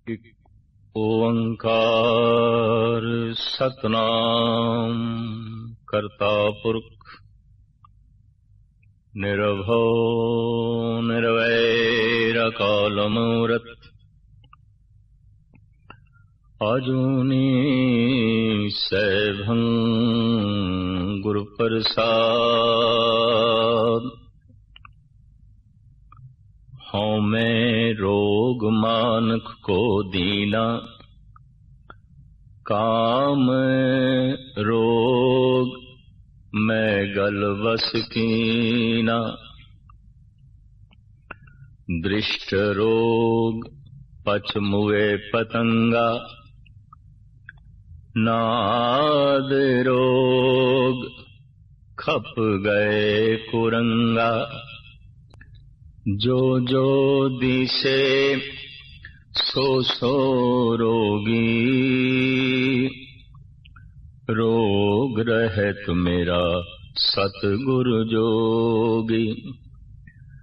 ओंकार सतनाम करता पुरख निर्भो निर्वैर काल मूरत अजूनी सैभं गुरु प्रसाद। हूँ मैं रोग मानक को दीना, काम रोग मैं गल बस कीना। दृष्ट रोग पच मुए पतंगा, नाद रोग खप गए कुरंगा। जो जो दिसे सो सो रोगी, रोग रहत मेरा सतगुरु जोगी।